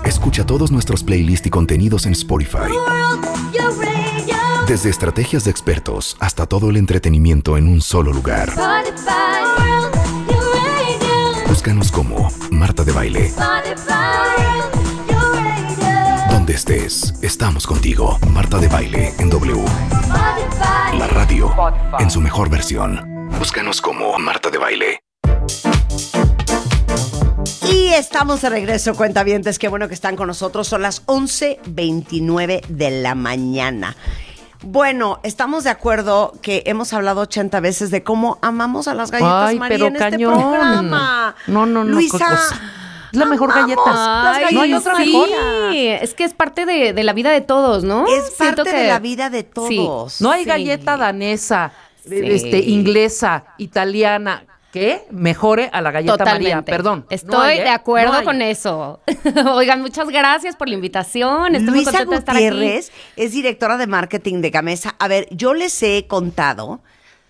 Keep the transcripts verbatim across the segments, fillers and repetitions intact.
Escucha todos nuestros playlists y contenidos en Spotify. Desde estrategias de expertos hasta todo el entretenimiento en un solo lugar. Búscanos como Marta de Baile. Donde estés, estamos contigo. Marta de Baile en W. La radio en su mejor versión. Búscanos como Marta de Baile. Y estamos de regreso, cuentavientes. Qué bueno que están con nosotros. Son las once veintinueve de la mañana. Bueno, estamos de acuerdo que hemos hablado ochenta veces de cómo amamos a las galletas Ay, María pero en cañón. este programa. No, no, no. Luisa, qué cosa. Es la mejor amamos galleta. las Ay, no hay galletas otra sí, mejor. es que es parte de, de la vida de todos, ¿no? Es Siento parte que- de la vida de todos. Sí. No hay Sí. galleta danesa, Sí. este, inglesa, italiana, que mejore a la galleta Totalmente. María. Perdón. Estoy no hay, ¿eh? de acuerdo No hay. con eso. Oigan, muchas gracias por la invitación. Estoy muy Luisa contenta de estar aquí. Gutiérrez es directora de marketing de Gamesa. A ver, yo les he contado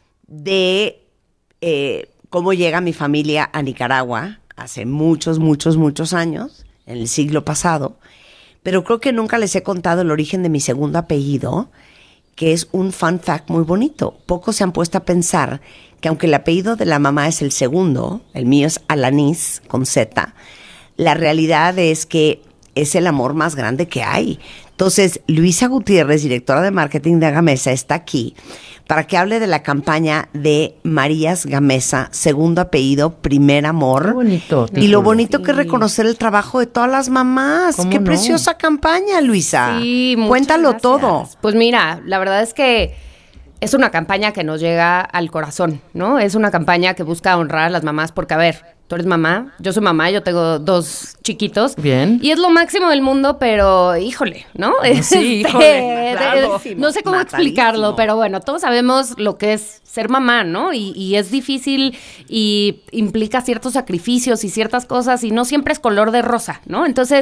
de eh, cómo llega mi familia a Nicaragua hace muchos, muchos, muchos años, en el siglo pasado, pero creo que nunca les he contado el origen de mi segundo apellido, que es un fun fact muy bonito. Pocos se han puesto a pensar que aunque el apellido de la mamá es el segundo, el mío es Alanís con Z, la realidad es que es el amor más grande que hay. Entonces, Luisa Gutiérrez, directora de marketing de Gamesa, está aquí para que hable de la campaña de Marías Gamesa, segundo apellido, primer amor. Qué bonito. Y lo título. bonito que es reconocer el trabajo de todas las mamás. ¿Cómo Qué no? preciosa campaña, Luisa. Sí, muchas Cuéntalo gracias. todo. Pues mira, la verdad es que es una campaña que nos llega al corazón, ¿no? Es una campaña que busca honrar a las mamás porque, a ver, tú eres mamá, yo soy mamá, yo tengo dos chiquitos. Bien. Y es lo máximo del mundo, pero híjole, ¿no? Sí, Este, híjole, de- claro. de- no sé cómo Matadísimo. explicarlo, pero bueno, todos sabemos lo que es ser mamá, ¿no? Y, y es difícil y implica ciertos sacrificios y ciertas cosas y no siempre es color de rosa, ¿no? Entonces,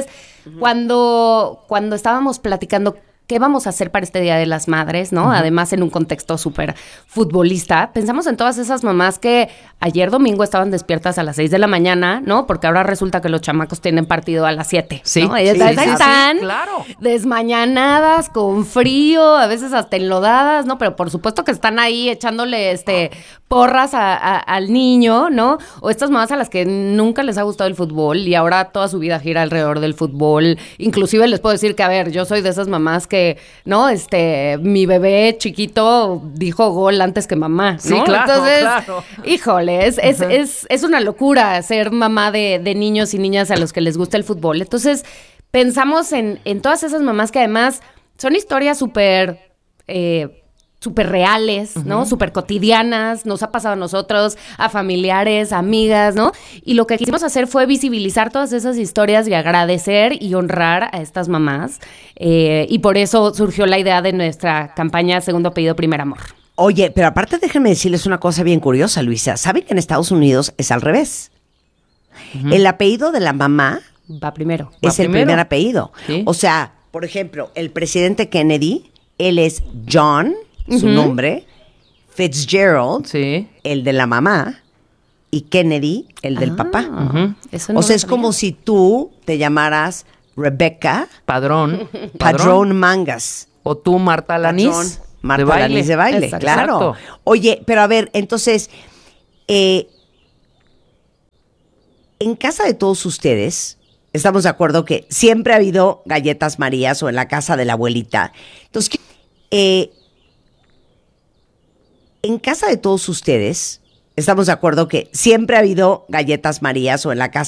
cuando, cuando estábamos platicando qué vamos a hacer para este Día de las Madres, ¿no? Uh-huh. Además, en un contexto súper futbolista, pensamos en todas esas mamás que ayer domingo estaban despiertas a las seis de la mañana, ¿no? Porque ahora resulta que los chamacos tienen partido a las siete. Sí, ¿no? sí, Ellas sí, sí, están sí, claro. desmañanadas, con frío, a veces hasta enlodadas, ¿no? Pero por supuesto que están ahí echándole este porras a, a, al niño, ¿no? O estas mamás a las que nunca les ha gustado el fútbol y ahora toda su vida gira alrededor del fútbol. Inclusive les puedo decir que, a ver, yo soy de esas mamás que Que, ¿no? Este, mi bebé chiquito dijo gol antes que mamá, ¿no? Sí, claro, Entonces, claro. híjole, es, es, es, es una locura ser mamá de, de niños y niñas a los que les gusta el fútbol. Entonces, pensamos en, en todas esas mamás que además son historias súper... Eh, súper reales, ¿no? Uh-huh. Súper cotidianas, nos ha pasado a nosotros, a familiares, a amigas, ¿no? Y lo que quisimos hacer fue visibilizar todas esas historias y agradecer y honrar a estas mamás. Eh, y por eso surgió la idea de nuestra campaña Segundo Apellido, Primer Amor. Oye, pero aparte déjenme decirles una cosa bien curiosa, Luisa. ¿Saben que en Estados Unidos es al revés? Uh-huh. El apellido de la mamá va primero. Es va el primero. primer apellido. ¿Sí? O sea, por ejemplo, el presidente Kennedy, él es John, su Uh-huh. nombre, Fitzgerald, Sí. el de la mamá, y Kennedy, el del Ah, papá. Ujú. Eso no O sea, lo es sabía. como si tú te llamaras Rebecca Padrón. Padrón Mangas. O tú, Marta Alanís. Padrón Marta de baile. Alanís de baile, Exacto. claro. Exacto. Oye, pero a ver, entonces, eh, en casa de todos ustedes, estamos de acuerdo que siempre ha habido galletas Marías o en la casa de la abuelita. Entonces, eh, en casa de todos ustedes, estamos de acuerdo que siempre ha habido galletas Marías o en la casa